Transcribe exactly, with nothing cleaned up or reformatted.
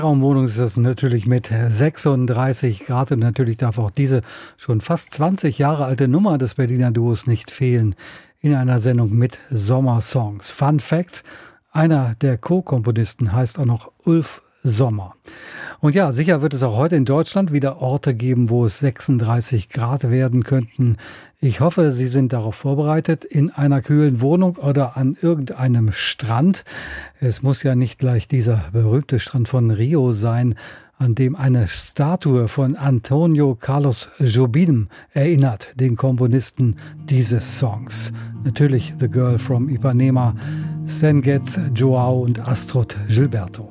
Raumwohnung ist das natürlich mit sechsunddreißig Grad und natürlich darf auch diese schon fast zwanzig Jahre alte Nummer des Berliner Duos nicht fehlen in einer Sendung mit Sommersongs. Fun Fact: Einer der Co-Komponisten heißt auch noch Ulf Sommer. Und ja, sicher wird es auch heute in Deutschland wieder Orte geben, wo es sechsunddreißig Grad werden könnten. Ich hoffe, Sie sind darauf vorbereitet, in einer kühlen Wohnung oder an irgendeinem Strand. Es muss ja nicht gleich dieser berühmte Strand von Rio sein, an dem eine Statue von Antonio Carlos Jobim erinnert, den Komponisten dieses Songs. Natürlich The Girl from Ipanema, Stan Getz, Joao und Astrud Gilberto.